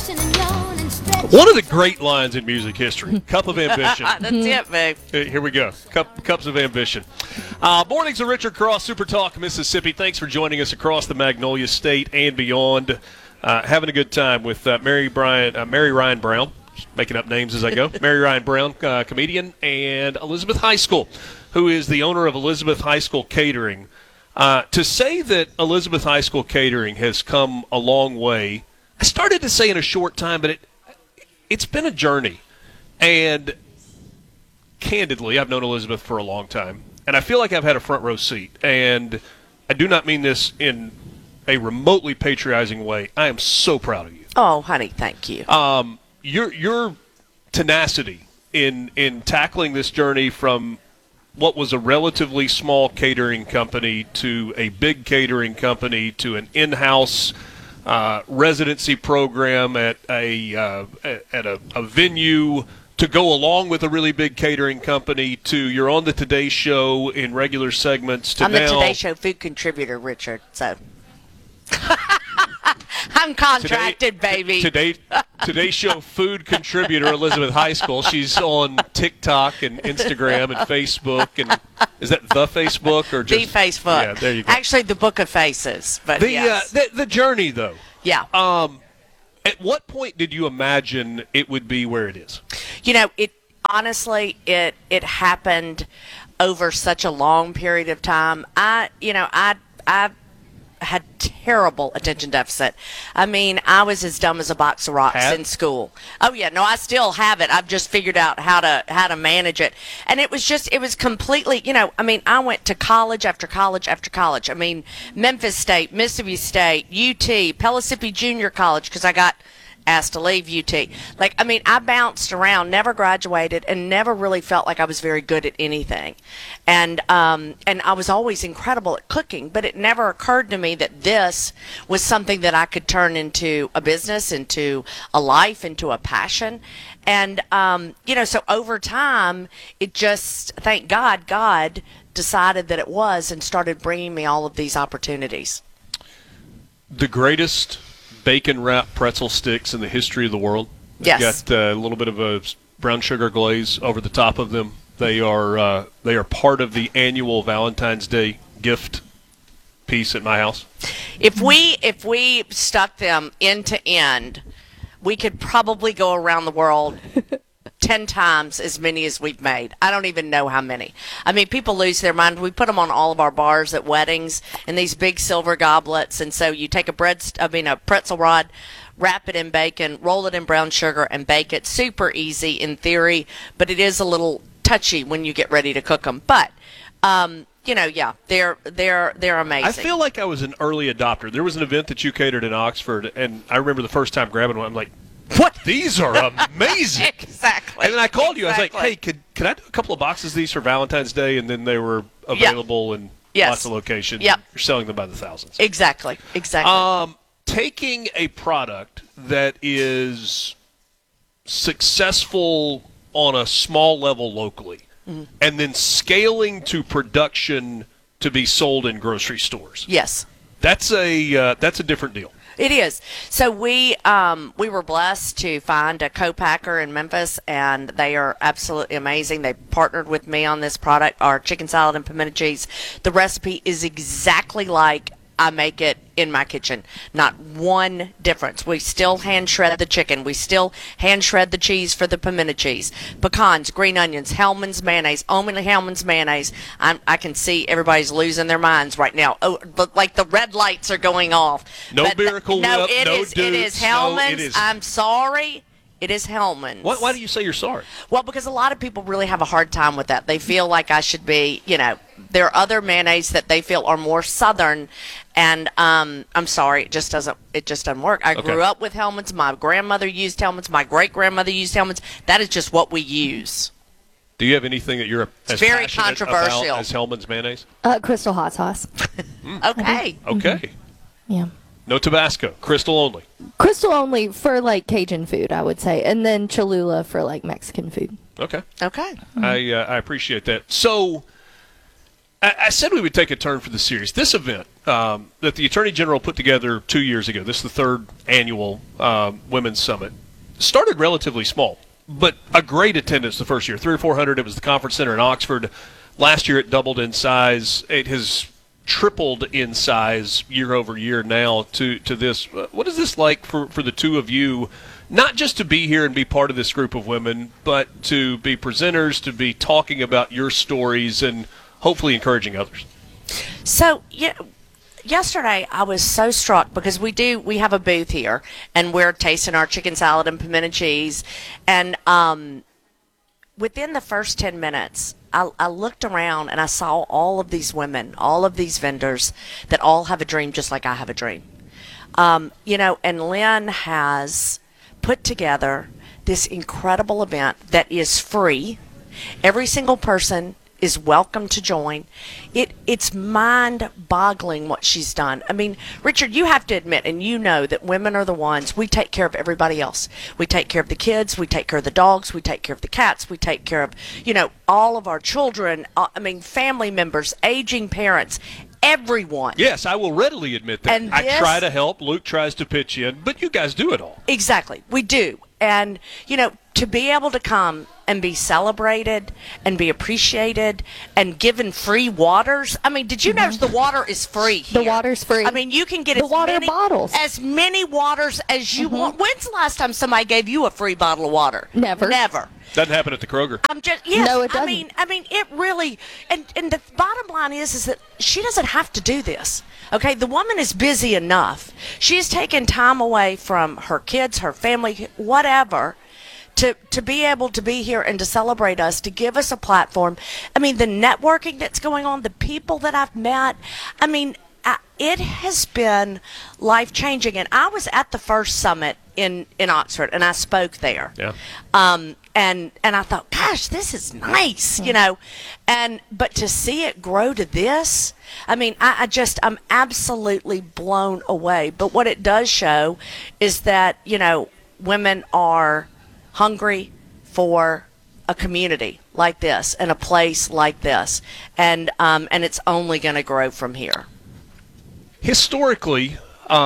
One of the great lines in music history, Cup of Ambition. That's it, babe. Here we go, Cups of Ambition. Mornings of Richard Cross, Super Talk, Mississippi. Thanks for joining us across the Magnolia State and beyond. Having a good time with Mary Ryan Brown, making up names as I go. Mary Ryan Brown, comedian, and Elizabeth High School, who is the owner of Elizabeth High School Catering. To say that Elizabeth High School Catering has come a long way, I started to say in a short time, but it's been a journey. And candidly, I've known Elizabeth for a long time, and I feel like I've had a front row seat. And I do not mean this in a remotely patronizing way. I am so proud of you. Oh, honey, thank you. Your tenacity in tackling this journey from what was a relatively small catering company to a big catering company to an in-house residency program at a venue to go along with a really big catering company to you're on the Today Show in regular segments to I'm now. the Today Show food contributor, Richard, so. I'm contracted, baby. Today Show food contributor Elizabeth High School. She's on TikTok and Instagram and Facebook. And is that the Facebook or just the Facebook? Yeah, there you go. Actually, the Book of Faces. But yes. The journey though. Yeah. At what point did you imagine it would be where it is? You know, it happened over such a long period of time. I had terrible attention deficit. I mean, I was as dumb as a box of rocks in school. Oh yeah, no, I still have it. I've just figured out how to manage it. And it was completely, I mean, I went to college after college after college. I mean, Memphis State, Mississippi State, UT, Pellissippi Junior College, because I got asked to leave UT. I bounced around, never graduated, and never really felt like I was very good at anything. And I was always incredible at cooking, but it never occurred to me that this was something that I could turn into a business, into a life, into a passion. And, so over time, it just, thank God decided that it was and started bringing me all of these opportunities. The greatest bacon wrapped pretzel sticks in the history of the world. Yes. Got a little bit of a brown sugar glaze over the top of them. They are part of the annual Valentine's Day gift piece at my house. If we stuck them end to end, we could probably go around the world 10 times as many as we've made. I don't even know how many. I mean, people lose their mind. We put them on all of our bars at weddings in these big silver goblets. And so you take a pretzel rod, wrap it in bacon, roll it in brown sugar, and bake it. Super easy in theory, but it is a little touchy when you get ready to cook them. But, they're amazing. I feel like I was an early adopter. There was an event that you catered in Oxford, and I remember the first time grabbing one, I'm like, what? These are amazing. Exactly. And then I called you. I was like, hey, could I do a couple of boxes of these for Valentine's Day? And then they were available in lots of locations. Yep. You're selling them by the thousands. Exactly. Taking a product that is successful on a small level locally and then scaling to production to be sold in grocery stores. Yes. That's a different deal. It is. So we were blessed to find a co-packer in Memphis, and they are absolutely amazing. They partnered with me on this product, our chicken salad and pimento cheese. The recipe is exactly like I make it in my kitchen. Not one difference. We still hand shred the chicken. We still hand shred the cheese for the pimento cheese. Pecans, green onions, Hellmann's mayonnaise, only Hellmann's mayonnaise. I can see everybody's losing their minds right now. Oh, but like the red lights are going off. No Miracle Whip, no Dukes. It is Hellmann's. I'm sorry. It is Hellmann's. Why do you say you're sorry? Well, because a lot of people really have a hard time with that. They feel like I should be, there are other mayonnaise that they feel are more southern, and I'm sorry, it just doesn't work. I grew up with Hellmann's. My grandmother used Hellmann's. My great-grandmother used Hellmann's. That is just what we use. Do you have anything that you're as very passionate controversial about as Hellmann's mayonnaise? Crystal hot sauce. Okay. Okay. Yeah. No Tabasco. Crystal only. Crystal only for like Cajun food, I would say, and then Cholula for like Mexican food. Okay. Okay. I appreciate that. So I said we would take a turn for the series. This event, that the Attorney General put together 2 years ago. This is the third annual Women's Summit. Started relatively small, but a great attendance the first year. 300 or 400. It was the conference center in Oxford. Last year it doubled in size. It has tripled in size year over year now to this. What is this like for the two of you, not just to be here and be part of this group of women, but to be presenters, to be talking about your stories and hopefully encouraging others? So, yesterday I was so struck because we have a booth here and we're tasting our chicken salad and pimento cheese, and within the first 10 minutes I looked around and I saw all of these women, all of these vendors that all have a dream just like I have a dream. And Lynn has put together this incredible event that is free. Every single person is welcome to join. It's mind-boggling what she's done. I mean, Richard, you have to admit, and you know that women are the ones, we take care of everybody else. We take care of the kids, we take care of the dogs, we take care of the cats, we take care of, all of our children, family members, aging parents, everyone. Yes, I will readily admit that. And I try to help. Luke tries to pitch in, but you guys do it all. Exactly. We do. And, to be able to come and be celebrated and be appreciated and given free waters. I mean, did you notice the water is free here? The water's free. I mean, you can get the water bottles. As many waters as you want. When's the last time somebody gave you a free bottle of water? Never. Doesn't happen at the Kroger. No, it doesn't. I mean, it really, and the bottom line is that she doesn't have to do this. Okay, the woman is busy enough. She's taken time away from her kids, her family, whatever, to be able to be here and to celebrate us, to give us a platform. I mean, the networking that's going on, the people that I've met, it has been life-changing. And I was at the first summit in Oxford, and I spoke there. Yeah. And I thought, gosh, this is nice, but to see it grow to this, I'm absolutely blown away. But what it does show is that, women are hungry for a community like this and a place like this, and it's only going to grow from here. Historically,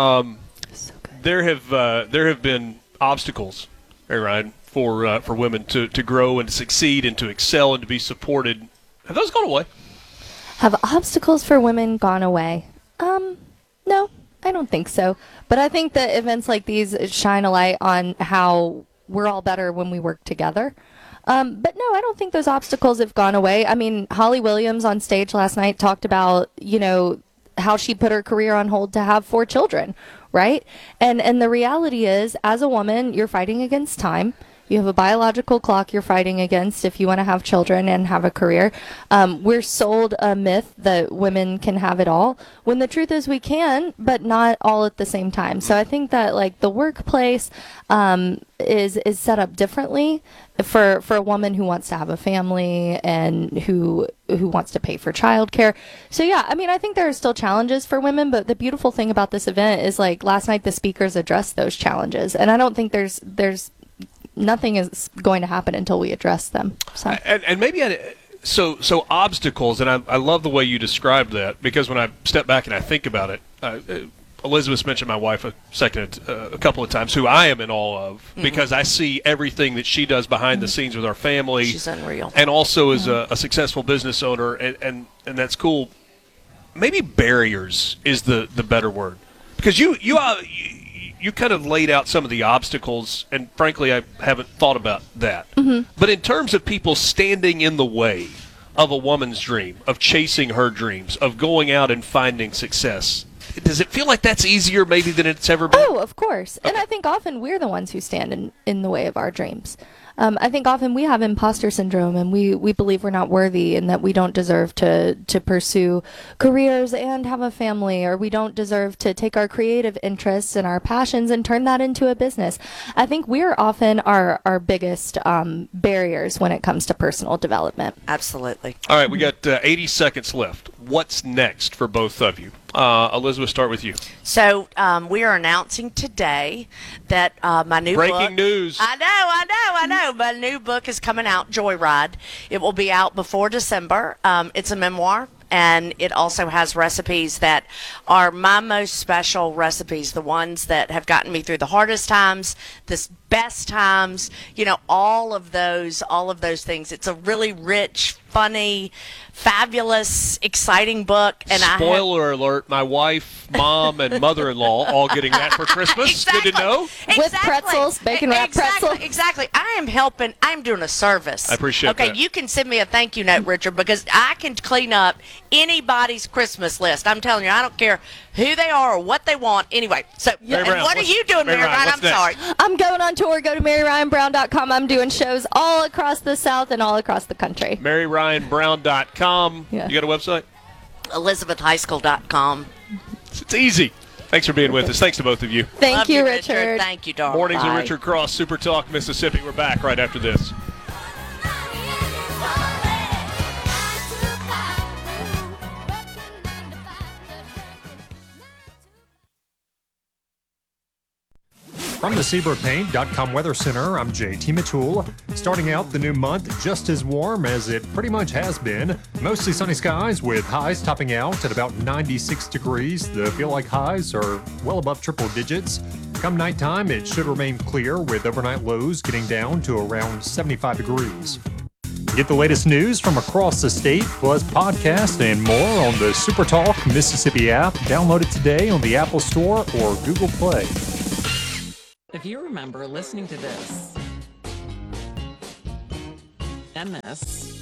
there have been obstacles, Ryan, for women to grow and to succeed and to excel and to be supported. Have those gone away? Have obstacles for women gone away? No, I don't think so. But I think that events like these shine a light on how we're all better when we work together. But no, I don't think those obstacles have gone away. I mean, Holly Williams on stage last night talked about, how she put her career on hold to have 4 children, right? And the reality is, as a woman, you're fighting against time. You have a biological clock you're fighting against if you want to have children and have a career. We're sold a myth that women can have it all, when the truth is we can, but not all at the same time. So I think that the workplace is set up differently for a woman who wants to have a family and who wants to pay for childcare. So yeah, I think there are still challenges for women, but the beautiful thing about this event is last night the speakers addressed those challenges, and I don't think there's nothing is going to happen until we address them. So. And maybe so obstacles, and I love the way you described that, because when I step back and I think about it, Elizabeth mentioned my wife a couple of times, who I am in awe of, because I see everything that she does behind the scenes with our family. She's unreal. And also as a successful business owner, and that's cool. Maybe barriers is the better word, because you kind of laid out some of the obstacles, and frankly, I haven't thought about that. But in terms of people standing in the way of a woman's dream, of chasing her dreams, of going out and finding success, does it feel like that's easier maybe than it's ever been? Oh, of course. Okay. And I think often we're the ones who stand in the way of our dreams. I think often we have imposter syndrome, and we believe we're not worthy and that we don't deserve to pursue careers and have a family, or we don't deserve to take our creative interests and our passions and turn that into a business. I think we're often our biggest barriers when it comes to personal development. Absolutely. All right, we got 80 seconds left. What's next for both of you? Elizabeth, start with you. So we are announcing today that my new book. Breaking news. I know. My new book is coming out, Joyride. It will be out before December. It's a memoir. and it also has recipes that are my most special recipes, the ones that have gotten me through the hardest times, the best times, all of those things. It's a really rich, funny, fabulous, exciting book. And spoiler alert, my wife, mom, and mother-in-law all getting that for Christmas. Exactly. Good to know. With pretzels, bacon wrapped pretzel. Exactly. I'm doing a service. I appreciate that. Okay, you can send me a thank you note, Richard, because I can clean up anybody's Christmas list. I'm telling you, I don't care who they are or what they want. Anyway, so what are you doing, Mary Ryan? I'm sorry. I'm going on tour. Go to MaryRyanBrown.com. I'm doing shows all across the South and all across the country. MaryRyanBrown.com. Yeah. You got a website? ElizabethHighSchool.com. It's easy. Thanks for being with us. Thanks to both of you. Thank you, Richard. Thank you, darling. Mornings with Bye. Richard Cross, Super Talk Mississippi. We're back right after this. From the SeabrookPaint.com Weather Center, I'm JT Matul. Starting out the new month just as warm as it pretty much has been. Mostly sunny skies with highs topping out at about 96 degrees. The feel-like highs are well above triple digits. Come nighttime, it should remain clear with overnight lows getting down to around 75 degrees. Get the latest news from across the state, plus podcasts and more on the SuperTalk Mississippi app. Download it today on the Apple Store or Google Play. If you remember listening to this, and this,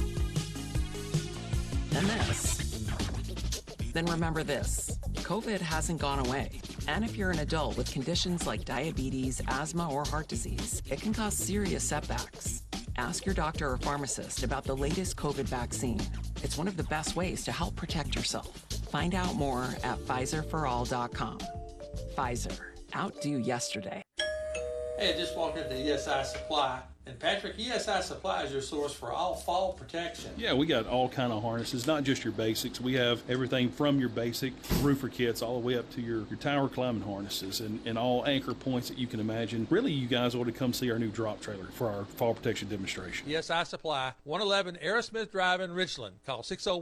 and this, then remember this. COVID hasn't gone away. And if you're an adult with conditions like diabetes, asthma, or heart disease, it can cause serious setbacks. Ask your doctor or pharmacist about the latest COVID vaccine. It's one of the best ways to help protect yourself. Find out more at PfizerForAll.com. Pfizer. Outdo yesterday. Hey, I just walked into ESI Supply. And Patrick, ESI Supply is your source for all fall protection. Yeah, we got all kind of harnesses, not just your basics. We have everything from your basic roofer kits all the way up to your tower climbing harnesses and all anchor points that you can imagine. Really, you guys ought to come see our new drop trailer for our fall protection demonstration. ESI Supply, 111 Aerosmith Drive in Richland. Call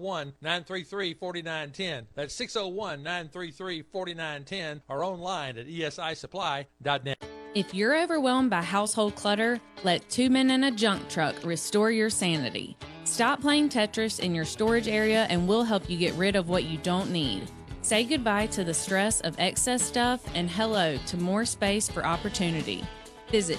601-933-4910. That's 601-933-4910 or online at esisupply.net. If you're overwhelmed by household clutter, let Two Men in a Junk Truck restore your sanity. Stop playing Tetris in your storage area and we'll help you get rid of what you don't need. Say goodbye to the stress of excess stuff and hello to more space for opportunity. Visit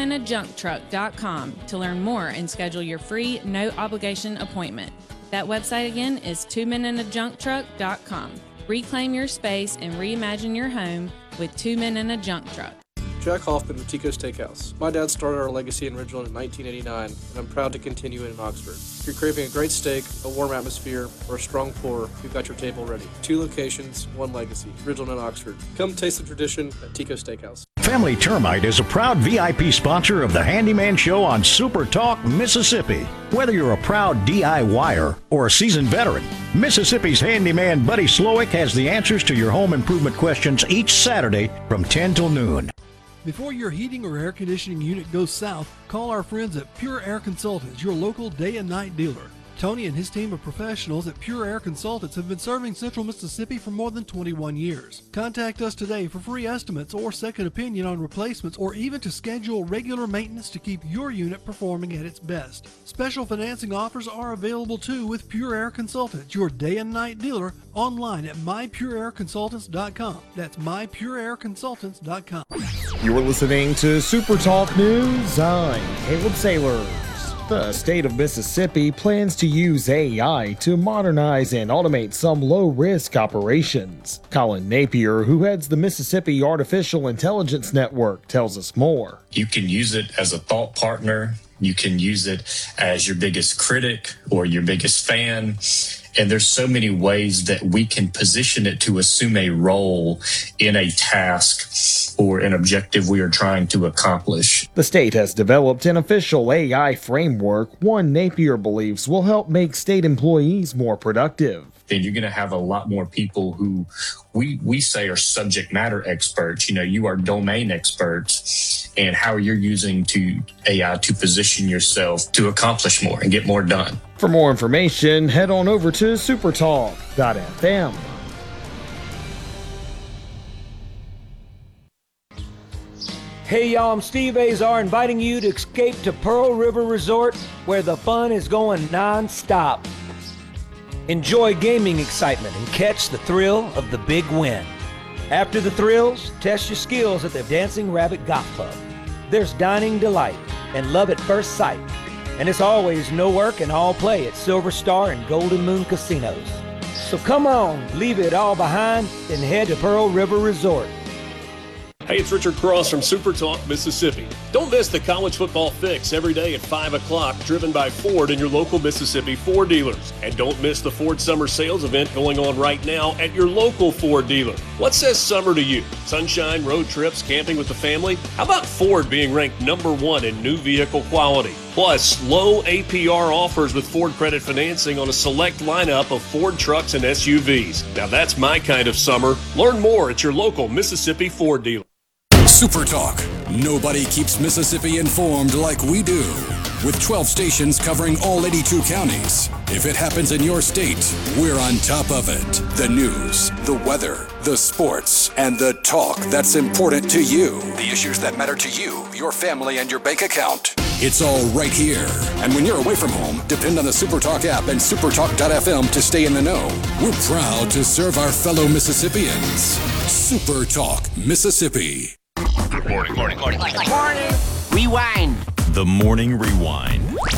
twomeninAjunkTruck.com to learn more and schedule your free, no-obligation appointment. That website again is twomeninAjunkTruck.com. Reclaim your space and reimagine your home with Two Men in a Junk Truck. Jack Hoffman with Tico Steakhouse. My dad started our legacy in Ridgeland in 1989, and I'm proud to continue it in Oxford. If you're craving a great steak, a warm atmosphere, or a strong pour, we've got your table ready. 2 locations, 1 legacy, Ridgeland and Oxford. Come taste the tradition at Tico Steakhouse. Family Termite is a proud VIP sponsor of the Handyman Show on Super Talk Mississippi. Whether you're a proud DIYer or a seasoned veteran, Mississippi's handyman Buddy Slowick has the answers to your home improvement questions each Saturday from 10 till noon. Before your heating or air conditioning unit goes south, call our friends at Pure Air Consultants, your local day and night dealer. Tony and his team of professionals at Pure Air Consultants have been serving Central Mississippi for more than 21 years. Contact us today for free estimates or second opinion on replacements or even to schedule regular maintenance to keep your unit performing at its best. Special financing offers are available too with Pure Air Consultants, your day and night dealer, online at mypureairconsultants.com. That's mypureairconsultants.com. You're listening to Super Talk News. I'm Caleb Sailors. The state of Mississippi plans to use AI to modernize and automate some low-risk operations. Colin Napier, who heads the Mississippi Artificial Intelligence Network, tells us more. You can use it as a thought partner. You can use it as your biggest critic or your biggest fan. And there's so many ways that we can position it to assume a role in a task or an objective we are trying to accomplish. The state has developed an official AI framework one Napier believes will help make state employees more productive. Then you're going to have a lot more people who we say are subject matter experts. You know, you are domain experts. and how you're using AI to position yourself to accomplish more and get more done. For more information, head on over to supertalk.fm. Hey y'all, I'm Steve Azar inviting you to escape to Pearl River Resort where the fun is going non-stop. Enjoy gaming excitement and catch the thrill of the big win. After the thrills, test your skills at the Dancing Rabbit Golf Club. There's dining delight and love at first sight. And it's always no work and all play at Silver Star and Golden Moon Casinos. So come on, leave it all behind and head to Pearl River Resort. Hey, it's Richard Cross from Super Talk, Mississippi. Don't miss the college football fix every day at 5 o'clock, driven by Ford and your local Mississippi Ford dealers. And don't miss the Ford Summer Sales event going on right now at your local Ford dealer. What says summer to you? Sunshine, road trips, camping with the family? How about Ford being ranked #1 in new vehicle quality? Plus, low APR offers with Ford credit financing on a select lineup of Ford trucks and SUVs. Now that's my kind of summer. Learn more at your local Mississippi Ford dealer. Super Talk. Nobody keeps Mississippi informed like we do. With 12 stations covering all 82 counties. If it happens in your state, we're on top of it. The news, the weather, the sports, and the talk that's important to you. The issues that matter to you, your family, and your bank account. It's all right here. And when you're away from home, depend on the Super Talk app and supertalk.fm to stay in the know. We're proud to serve our fellow Mississippians. Super Talk, Mississippi. Morning. Rewind. The Morning Rewind.